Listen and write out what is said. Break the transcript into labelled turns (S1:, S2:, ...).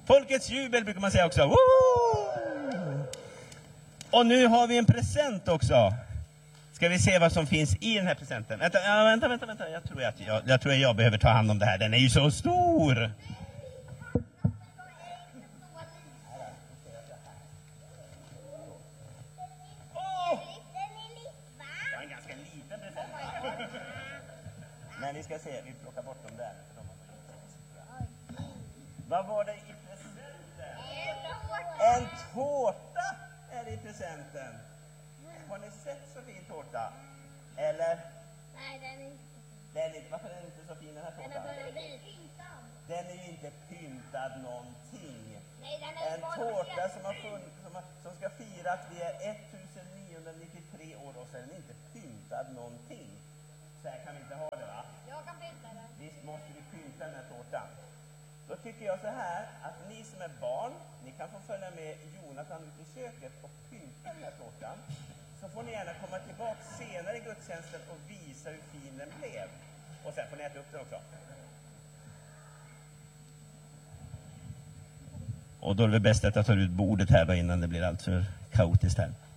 S1: Folkets jubel brukar man säga också. Woo! Och nu har vi en present också. Ska vi se vad som finns i den här presenten? Vänta. Jag tror att jag behöver ta hand om det här. Den är ju så stor. Det är en ganska liten present. Men vi ska se, vi plockar bort dem där. Vad var det i presenten? En tårta är det i presenten. Har ni sett så fin tårta? Eller?
S2: Nej, den är inte.
S1: Varför är den inte så fin den här tårtan? Den är ju inte pyntad någonting.
S2: Nej, den är
S1: en tårta som ska fira att vi är 1993 år och så är den inte pyntad någonting. Så här kan vi inte ha det, va?
S2: Jag kan pynta den.
S1: Visst måste vi pynta den här tårtan. Då tycker jag så här att ni som är barn, ni kan få följa med Jonathan ut i köket och pynta den här tårtan. Så får ni gärna komma tillbaka senare i gudstjänsten och visa hur fin den blev. Och sen får ni äta upp den också. Och då är det bäst att jag tar ut bordet här innan det blir allt för kaotiskt här.